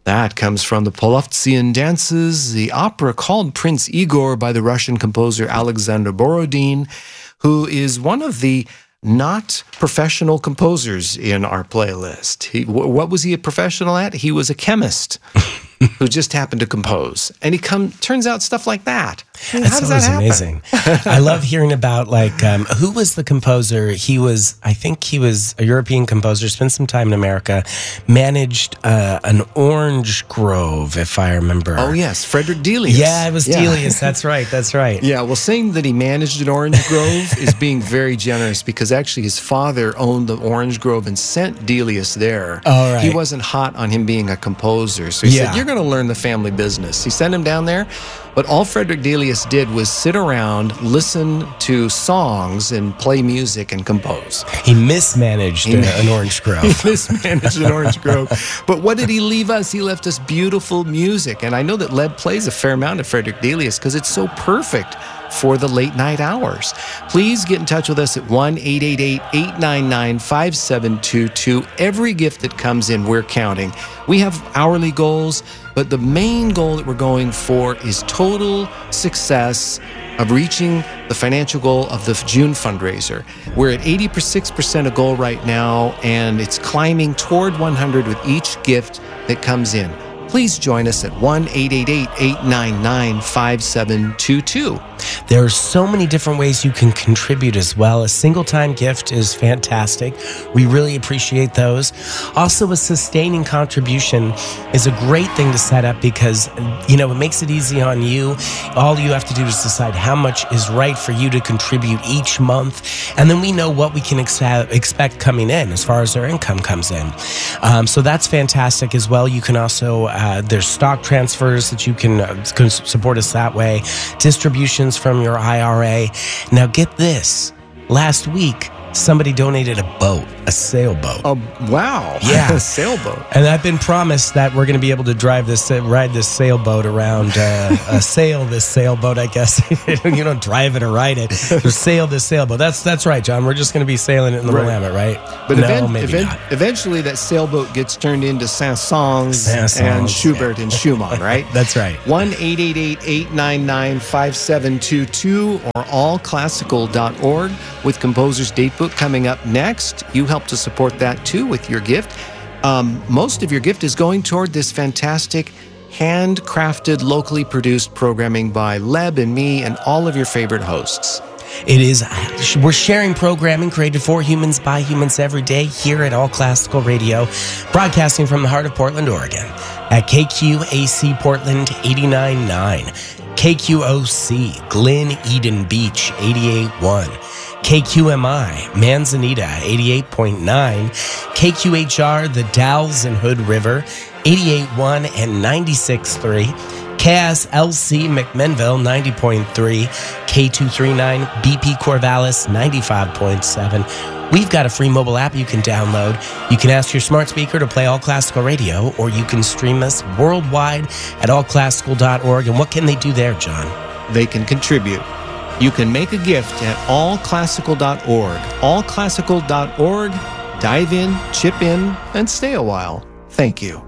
That comes from the Polovtsian Dances, the opera called Prince Igor by the Russian composer Alexander Borodin, who is one of the not professional composers in our playlist. What was he a professional at? He was a chemist who just happened to compose. And turns out stuff like that. How does that happen? Amazing. I love hearing about, who was the composer? I think he was a European composer, spent some time in America, managed an orange grove, if I remember. Oh, yes, Frederick Delius. Yeah, it was Delius. That's right. Yeah, well, saying that he managed an orange grove is being very generous, because actually his father owned the orange grove and sent Delius there. Oh, right. He wasn't hot on him being a composer, so he said, you're going to learn the family business. He sent him down there, but all Frederick Delius did was sit around, listen to songs, and play music and compose. He mismanaged an orange grove. He mismanaged an orange grove. But what did he leave us? He left us beautiful music. And I know that Leb plays a fair amount of Frederick Delius because it's so perfect for the late night hours. Please get in touch with us at 1-888-899-5722. Every gift that comes in, we're counting. We have hourly goals, but the main goal that we're going for is total success of reaching the financial goal of the June fundraiser. We're at 86% of goal right now, and it's climbing toward 100 with each gift that comes in. Please join us at 1-888-899-5722. There are so many different ways you can contribute as well. A single-time gift is fantastic. We really appreciate those. Also, a sustaining contribution is a great thing to set up because, it makes it easy on you. All you have to do is decide how much is right for you to contribute each month, and then we know what we can expect coming in as far as our income comes in. So that's fantastic as well. You can also, there's stock transfers that you can support us that way, distributions from your IRA. Now get this, last week somebody donated a boat, a sailboat. Oh, wow. Yeah. A sailboat. And I've been promised that we're going to be able to ride this sailboat around, sail this sailboat, I guess. You don't drive it or ride it. Or sail this sailboat. That's right, John. We're just going to be sailing it in the Willamette, right? But maybe not. Eventually that sailboat gets turned into Saint-Saëns and Schubert and Schumann, right? That's right. 1-888-899-5722 or allclassical.org with Composer's Datebook coming up next. You help to support that too with your gift. Most of your gift is going toward this fantastic handcrafted, locally produced programming by Leb and me and all of your favorite hosts. It is. We're sharing programming created for humans by humans every day here at All Classical Radio, broadcasting from the heart of Portland, Oregon, at KQAC Portland 89.9, KQOC Glen Eden Beach 88.1, KQMI Manzanita 88.9, KQHR The Dalles and Hood River 88.1 and 96.3, KSLC McMinnville 90.3, K239 BP Corvallis 95.7. We've got a free mobile app you can download. You can ask your smart speaker to play All Classical Radio, or you can stream us worldwide at allclassical.org. And what can they do there, John? They can contribute. You can make a gift at allclassical.org. Allclassical.org. Dive in, chip in, and stay a while. Thank you.